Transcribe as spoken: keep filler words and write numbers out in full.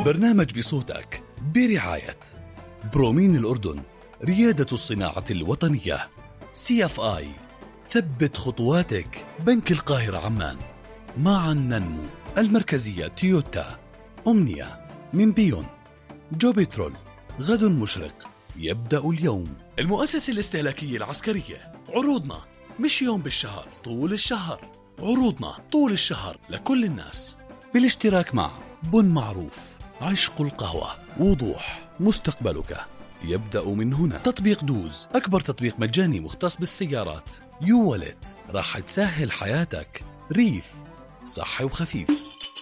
البرنامج بصوتك برعاية برومين الأردن، ريادة الصناعة الوطنية. سي اف آي، ثبت خطواتك. بنك القاهرة عمان، معا ننمو. المركزية تويوتا. أمنية من بيون. جو بترول، غد مشرق يبدأ اليوم. المؤسسة الاستهلاكية العسكرية، عروضنا مش يوم بالشهر، طول الشهر. عروضنا طول الشهر لكل الناس، بالاشتراك مع بن معروف، عشق القهوة، وضوح. مستقبلك يبدأ من هنا. تطبيق دوز، أكبر تطبيق مجاني مختص بالسيارات. يو والت، راح تسهل حياتك. ريف، صحي وخفيف.